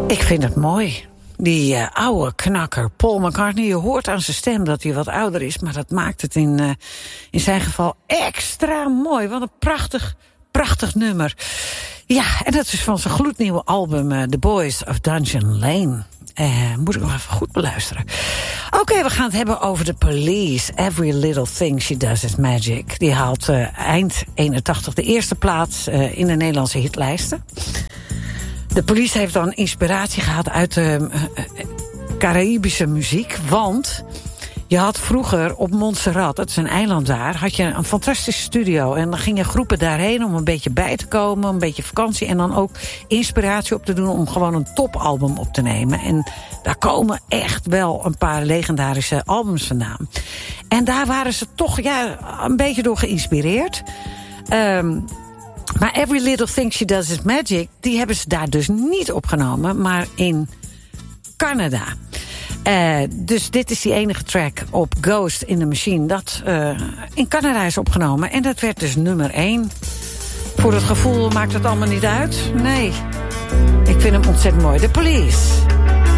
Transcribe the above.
Ik vind het mooi. Die oude knakker Paul McCartney, je hoort aan zijn stem dat hij wat ouder is, maar dat maakt het in zijn geval extra mooi. Wat een prachtig nummer. Ja, en dat is van zijn gloednieuwe album The Boys of Dungeon Lane. Moet ik nog even goed beluisteren. Oké, we gaan het hebben over The Police. Every Little Thing She Does Is Magic. Die haalt eind 81 de eerste plaats in de Nederlandse hitlijsten. De Police heeft dan inspiratie gehad uit de Caraïbische muziek. Want je had vroeger op Montserrat, dat is een eiland daar, had je een fantastische studio. En dan gingen groepen daarheen om een beetje bij te komen, een beetje vakantie. En dan ook inspiratie op te doen om gewoon een topalbum op te nemen. En daar komen echt wel een paar legendarische albums vandaan. En daar waren ze toch een beetje door geïnspireerd. Maar Every Little Thing She Does Is Magic, die hebben ze daar dus niet opgenomen, maar in Canada. Dus dit is die enige track op Ghost in the Machine dat in Canada is opgenomen. En dat werd dus nummer 1. Voor het gevoel maakt het allemaal niet uit. Nee, ik vind hem ontzettend mooi. The Police.